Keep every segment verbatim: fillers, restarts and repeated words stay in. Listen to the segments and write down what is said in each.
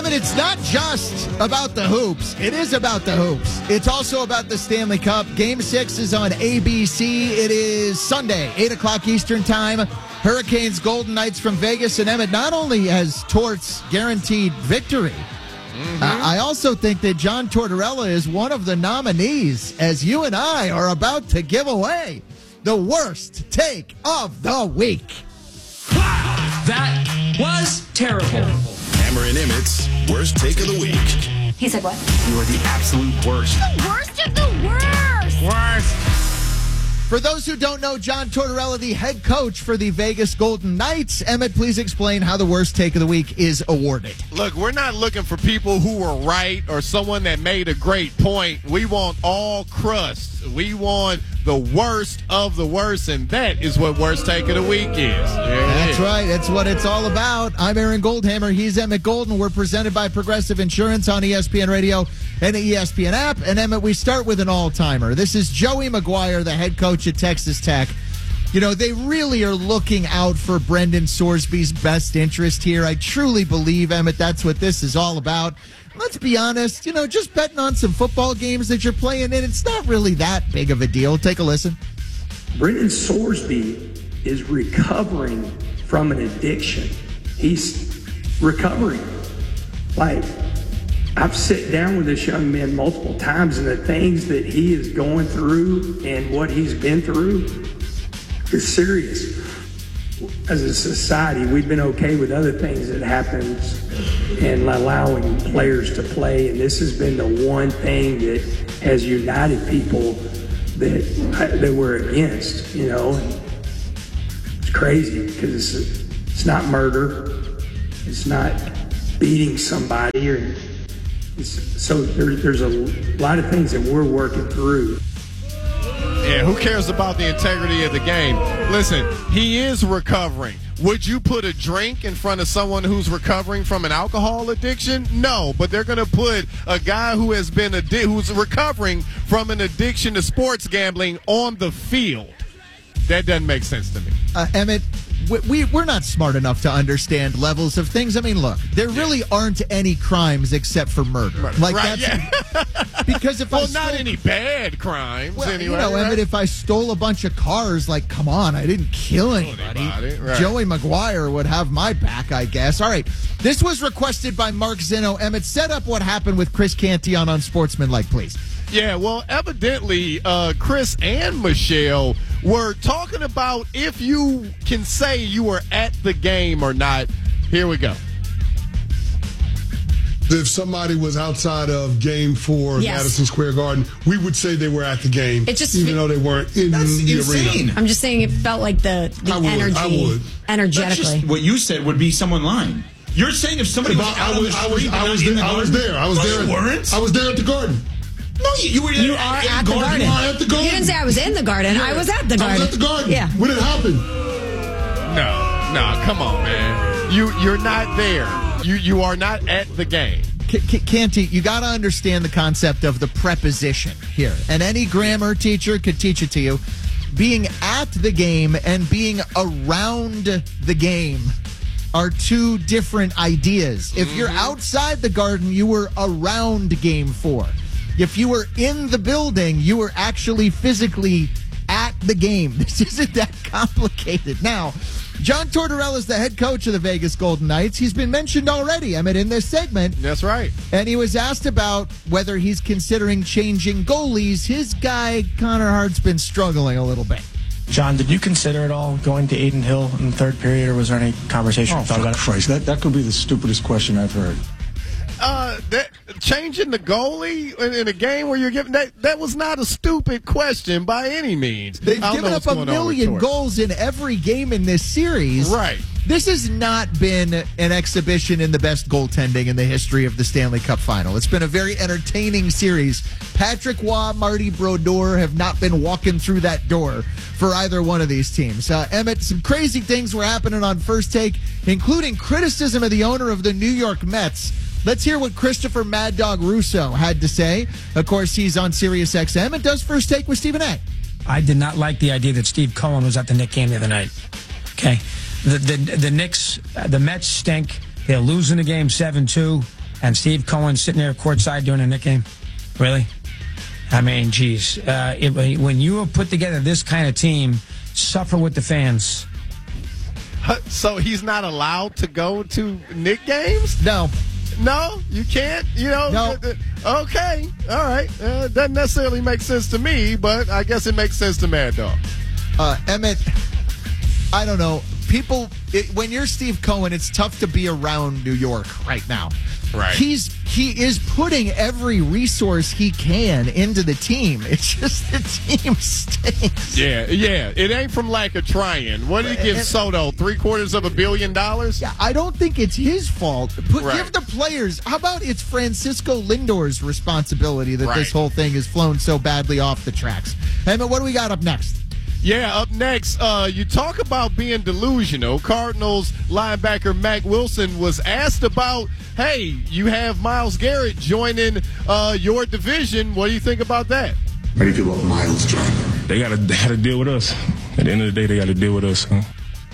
Emmett, it's not just about the hoops. It is about the hoops. It's also about the Stanley Cup. Game six is on A B C. It is Sunday, eight o'clock Eastern Time. Hurricanes, Golden Knights from Vegas. And Emmett, not only has Torts guaranteed victory, mm-hmm. uh, I also think that John Tortorella is one of the nominees, as you and I are about to give away the worst take of the week. That was terrible. Hammer and Emmett's worst take of the week. He said what? You are the absolute worst. The worst of the worst. Worst. For those who don't know, John Tortorella, the head coach for the Vegas Golden Knights. Emmett, please explain how the worst take of the week is awarded. Look, we're not looking for people who were right or someone that made a great point. We want all crust. We want the worst of the worst, and that is what worst take of the week is. Yeah, That's right. That's what it's all about. I'm Aaron Goldhammer. He's Emmett Golden. We're presented by Progressive Insurance on E S P N Radio and the E S P N app. And, Emmett, we start with an all-timer. This is Joey McGuire, the head coach at Texas Tech. You know, they really are looking out for Brendan Sorsby's best interest here. I truly believe, Emmett, that's what this is all about. Let's be honest, you know, just betting on some football games that you're playing in, it's not really that big of a deal. Take a listen. Brendan Sorsby is recovering from an addiction. He's recovering. Like, I've sat down with this young man multiple times, and the things that he is going through and what he's been through is serious. As a society, we've been okay with other things that happens and allowing players to play, and this has been the one thing that has united people that that we're against. You know, it's crazy because it's, it's not murder, it's not beating somebody, or it's, so there, there's a lot of things that we're working through. Yeah, who cares about the integrity of the game? Listen, he is recovering. Would you put a drink in front of someone who's recovering from an alcohol addiction? No, but they're going to put a guy who has been addi- who's recovering from an addiction to sports gambling on the field. That doesn't make sense to me. Uh, Emmett, we, we, we're not smart enough to understand levels of things. I mean, look, there really yeah. aren't any crimes except for murder. murder. Like right, that's yeah. Because if well, I stole, not any bad crimes. Well, anyway, you know, right? Emmett, if I stole a bunch of cars, like, come on, I didn't kill anybody. anybody right. Joey McGuire would have my back, I guess. All right, this was requested by Mark Zinno. Emmett, set up what happened with Chris Canty on Unsportsmanlike, please. Yeah, well, evidently, uh, Chris and Michelle were talking about if you can say you were at the game or not. Here we go. If somebody was outside of game four of yes. Madison Square Garden, we would say they were at the game, it just, even though they weren't in that's the insane. arena. I'm just saying it felt like the, the I would, energy. I would. Energetically. That's just what you said would be someone lying. You're saying if somebody was out I was, on the street, I was, I was, there, I was there. I was no, there. You weren't. I was there at the Garden. No, you, you were You at, are at, at the garden. You are at the Garden. You didn't say I was in the garden. Yeah. I was at the garden. I was at the Garden. Yeah. When it happened. No, no, come on, man. You you're not there. You you are not at the game. C- C- Canty, you got to understand the concept of the preposition here, and any grammar teacher could teach it to you. Being at the game and being around the game are two different ideas. If you're outside the Garden, you were around game four. If you were in the building, you were actually physically at the game. This isn't that complicated. Now, John Tortorella is the head coach of the Vegas Golden Knights. He's been mentioned already, I mean, in this segment. That's right. And he was asked about whether he's considering changing goalies. His guy, Connor Hart's been struggling a little bit. John, did you consider at all going to Aiden Hill in the third period, or was there any conversation Oh, thought for about it? Christ, that, that could be the stupidest question I've heard. Uh, that changing the goalie in, in a game where you're giving that that was not a stupid question by any means. They've I don't given know up what's a going on with million Torts. goals in every game in this series. Right. This has not been an exhibition in the best goaltending in the history of the Stanley Cup Final. It's been a very entertaining series. Patrick Waugh, Marty Brodeur have not been walking through that door for either one of these teams. Uh, Emmett, some crazy things were happening on First Take, including criticism of the owner of the New York Mets. Let's hear what Christopher Mad Dog Russo had to say. Of course, he's on Sirius X M and does First Take with Stephen A. I did not like the idea that Steve Cohen was at the Knicks game the other night. Okay, the the the Knicks, uh, the Mets stink. They're losing the game seven two. and Steve Cohen sitting there courtside doing a Knick game? Really? I mean, geez. Uh, it, when you have put together this kind of team, suffer with the fans. So he's not allowed to go to Knick games? No. No, you can't. You know. No. Okay. All right. Uh, doesn't necessarily make sense to me, but I guess it makes sense to Mad Dog. Uh, Emmett, I don't know. People, it, when you're Steve Cohen, it's tough to be around New York right now. Right. He's he is putting every resource he can into the team. It's just the team stinks. Yeah, yeah. It ain't from lack of trying. What did he give And- Soto? Three quarters of a billion dollars? Yeah, I don't think it's his fault. Put, Right. Give the players. How about it's Francisco Lindor's responsibility that Right. this whole thing has flown so badly off the tracks? Emmett, what do we got up next? Yeah, up next, uh, you talk about being delusional. Cardinals linebacker Mack Wilson was asked about, hey, you have Myles Garrett joining uh, your division. What do you think about that? How do you feel about Miles joining? They got to they got to deal with us. At the end of the day, they got to deal with us. Huh?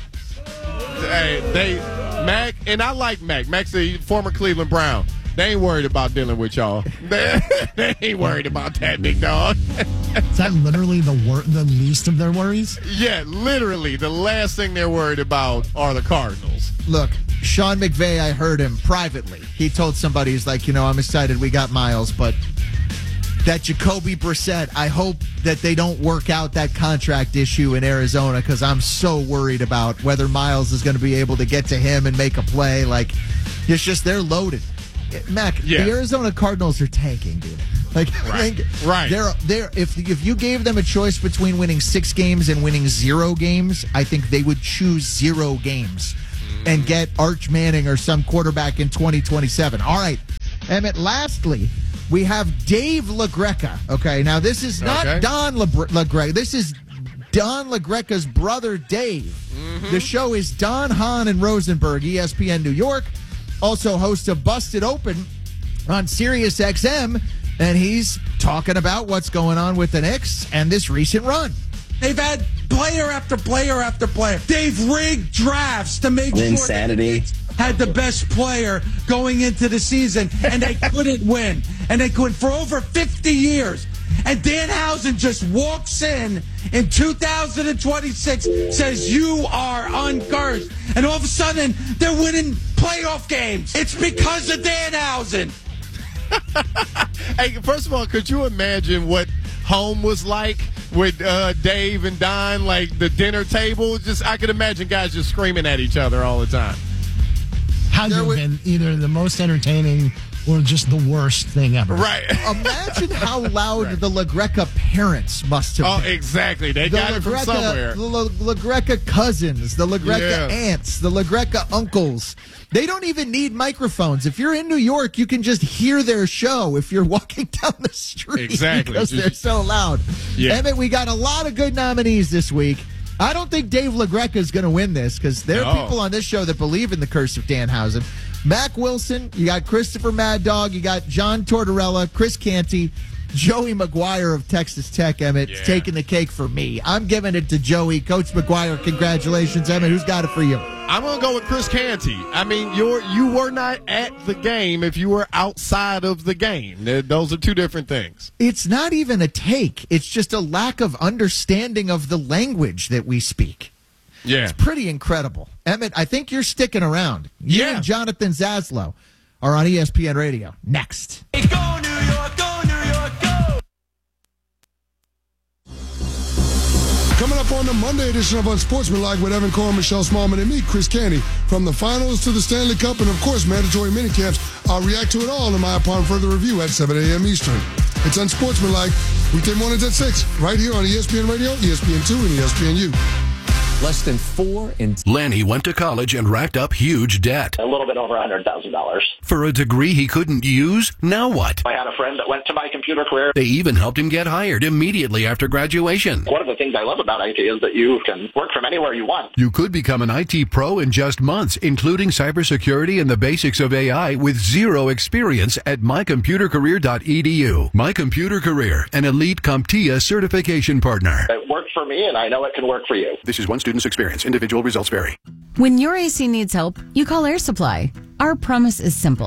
Hey, they, Mac, and I like Mac. Mac's a former Cleveland Brown. They ain't worried about dealing with y'all. They, they ain't worried about that, big dog. Is that literally the wor- the least of their worries? Yeah, literally, the last thing they're worried about are the Cardinals. Look, Sean McVay, I heard him privately. He told somebody, he's like, you know, I'm excited we got Miles, but that Jacoby Brissett, I hope that they don't work out that contract issue in Arizona because I'm so worried about whether Miles is going to be able to get to him and make a play. Like, it's just, they're loaded. Mac, Yeah. the Arizona Cardinals are tanking, dude. Like, Right. like, Right. They're they're if if you gave them a choice between winning six games and winning zero games, I think they would choose zero games and get Arch Manning or some quarterback in twenty twenty-seven. All right, Emmett. Lastly, we have Dave LaGreca. Okay, now this is not Okay. Don LaGre- LaGreca. This is Don LaGreca's brother, Dave. The show is Don, Hahn, and Rosenberg, E S P N New York. Also host of Busted Open on Sirius X M, and he's talking about what's going on with the Knicks and this recent run. They've had player after player after player. They've rigged drafts to make Insanity. sure they had the best player going into the season, and they couldn't win. And they couldn't for over fifty years. And Danhausen just walks in in two thousand twenty-six, says, you are uncursed. And all of a sudden, they're winning playoff games. It's because of Danhausen. Hey, first of all, could you imagine what home was like with uh, Dave and Don, like the dinner table? Just I could imagine guys just screaming at each other all the time. Had to have been either the most entertaining or just the worst thing ever. Right. Imagine how loud the LaGreca parents must have Oh, been. exactly. They The got it from LaGreca- somewhere. The La- LaGreca cousins, the LaGreca Yeah. aunts, the LaGreca uncles. They don't even need microphones. If you're in New York, you can just hear their show if you're walking down the street. Exactly. Because Just- they're so loud. Yeah. Emmett, we got a lot of good nominees this week. I don't think Dave LaGreca is going to win this because there are No. people on this show that believe in the curse of Danhausen. Mac Wilson, you got Christopher Mad Dog, you got John Tortorella, Chris Canty, Joey McGuire of Texas Tech, Emmett, Yeah. taking the cake for me. I'm giving it to Joey. Coach McGuire, congratulations. Emmett, who's got it for you? I'm gonna go with Chris Canty. I mean, you're you were not at the game if you were outside of the game. Th- Those are two different things. It's not even a take. It's just a lack of understanding of the language that we speak. Yeah. It's pretty incredible. Emmett, I think you're sticking around. You Yeah. and Jonathan Zaslow are on E S P N Radio. Next. Go New York, go New York, go! Coming up on the Monday edition of Unsportsmanlike with Evan Cohen, Michelle Smallman, and me, Chris Canty. From the finals to the Stanley Cup and, of course, mandatory minicamps, I'll react to it all in my upon further review at seven a.m. Eastern. It's Unsportsmanlike, weekday mornings at six, right here on E S P N Radio, E S P N two, and E S P N U. Less than four in... Lanny went to college and racked up huge debt. A little bit over one hundred thousand dollars. For a degree he couldn't use, now what? I had a friend that went to my computer career. They even helped him get hired immediately after graduation. One of the things I love about I T is that you can work from anywhere you want. You could become an I T pro in just months, including cybersecurity and the basics of A I with zero experience at my computer career dot e d u. My Computer Career, an elite CompTIA certification partner. It worked for me, and I know it can work for you. This is one student's experience. Individual results vary. When your A C needs help, you call Air Supply. Our promise is simple.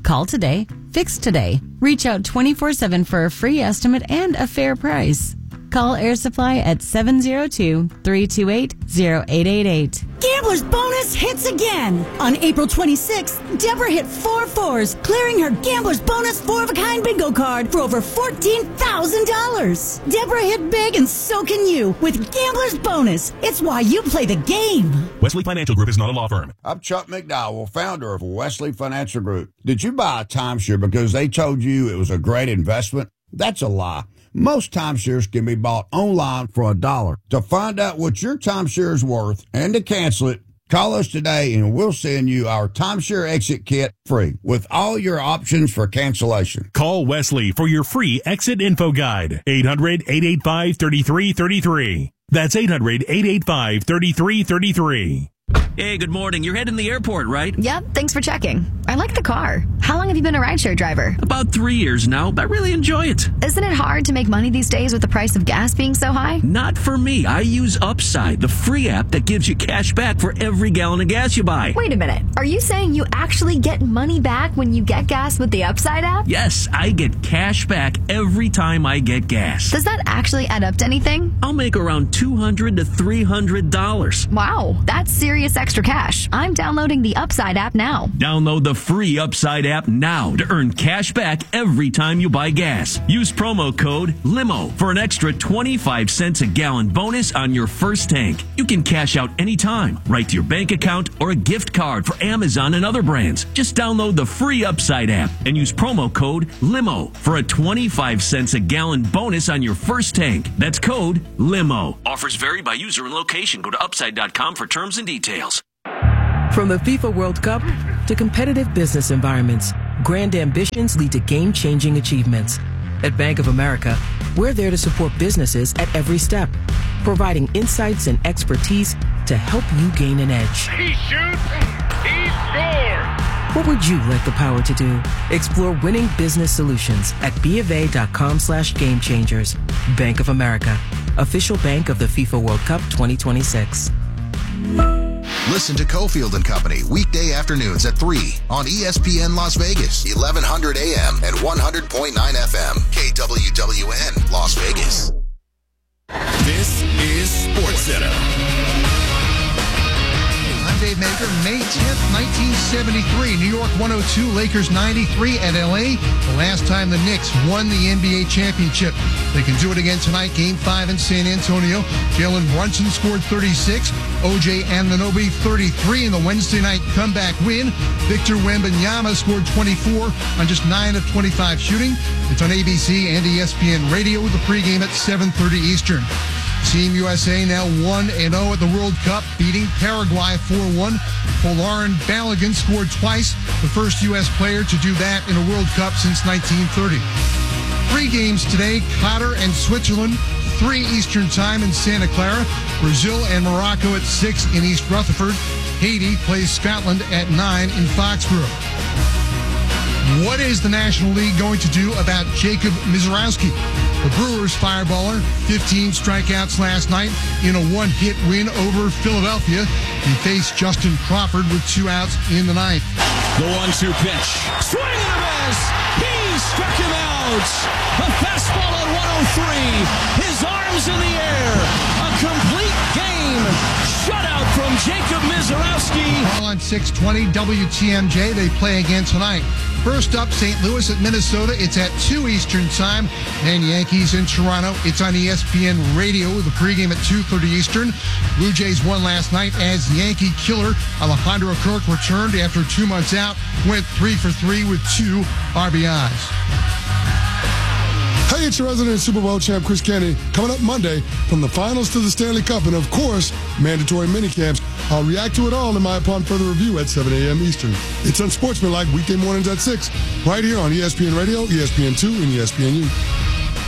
Call today, fix today. Reach out twenty-four seven for a free estimate and a fair price. Call Air Supply at seven zero two, three two eight, zero eight eight eight. Gambler's Bonus hits again. On April twenty-sixth, Deborah hit four fours, clearing her Gambler's Bonus four-of-a-kind bingo card for over fourteen thousand dollars. Deborah hit big, and so can you with Gambler's Bonus. It's why you play the game. Wesley Financial Group is not a law firm. I'm Chuck McDowell, founder of Wesley Financial Group. Did you buy a timeshare because they told you it was a great investment? That's a lie. Most timeshares can be bought online for a dollar. To find out what your timeshare is worth and to cancel it, call us today and we'll send you our timeshare exit kit free with all your options for cancellation. Call Wesley for your free exit info guide. eight hundred, eight eight five, three three three three. That's eight hundred, eight eight five, three three three three. Hey, good morning. You're heading to the airport, right? Yep, thanks for checking. I like the car. How long have you been a rideshare driver? About three years now, but I really enjoy it. Isn't it hard to make money these days with the price of gas being so high? Not for me. I use Upside, the free app that gives you cash back for every gallon of gas you buy. Wait a minute. Are you saying you actually get money back when you get gas with the Upside app? Yes, I get cash back every time I get gas. Does that actually add up to anything? I'll make around two hundred to three hundred dollars. Wow, that's serious extra cash. I'm downloading the Upside app now. Download the free Upside app now to earn cash back every time you buy gas. Use promo code LIMO for an extra twenty-five cents a gallon bonus on your first tank. You can cash out anytime, right to your bank account or a gift card for Amazon and other brands. Just download the free Upside app and use promo code LIMO for a twenty-five cents a gallon bonus on your first tank. That's code LIMO. Offers vary by user and location. Go to upside dot com for terms and details. From the FIFA World Cup to competitive business environments, grand ambitions lead to game-changing achievements. At Bank of America, we're there to support businesses at every step, providing insights and expertise to help you gain an edge. He shoots, he scores! What would you like the power to do? Explore winning business solutions at BofA.com slash game changers. Bank of America, official bank of the FIFA World Cup twenty twenty-six. Listen to Cofield and Company weekday afternoons at three on E S P N Las Vegas, eleven hundred A M and one hundred point nine F M, K W W N, Las Vegas. This is SportsCenter. I'm Dave Maker. May tenth, nineteen seventy-three. New York one oh two, Lakers ninety-three at L A. The last time the Knicks won the N B A championship. They can do it again tonight. Game five in San Antonio. Jalen Brunson scored thirty-six. O J Anunoby thirty-three in the Wednesday night comeback win. Victor Wembanyama scored twenty-four on just nine of twenty-five shooting. It's on A B C and E S P N Radio with the pregame at seven thirty Eastern. Team U S A now one and oh at the World Cup, beating Paraguay four one. Folarin Balogun scored twice, the first U S player to do that in a World Cup since nineteen thirty. Three games today, Qatar and Switzerland, three Eastern time in Santa Clara. Brazil and Morocco at six in East Rutherford. Haiti plays Scotland at nine in Foxborough. What is the National League going to do about Jacob Misiorowski? The Brewers fireballer, fifteen strikeouts last night in a one-hit win over Philadelphia. He faced Justin Crawford with two outs in the ninth. The one two pitch. Swing and a miss. He struck him out. A fastball at one oh three. His arms in the air. A complete game. Shutout from Jacob Misiorowski. All on six twenty W T M J. They play again tonight. First up, Saint Louis at Minnesota. It's at two Eastern time. And Yankees in Toronto. It's on E S P N Radio with the pregame at two thirty Eastern. Blue Jays won last night as Yankee killer Alejandro Kirk returned after two months out. Went three for three with two R B Is. Hey, it's your resident Super Bowl champ, Chris Kenny. Coming up Monday, from the finals to the Stanley Cup, and of course, mandatory minicamps. I'll react to it all in my Upon Further Review at seven A M Eastern. It's Unsportsmanlike weekday mornings at six, right here on E S P N Radio, E S P N two, and E S P N U.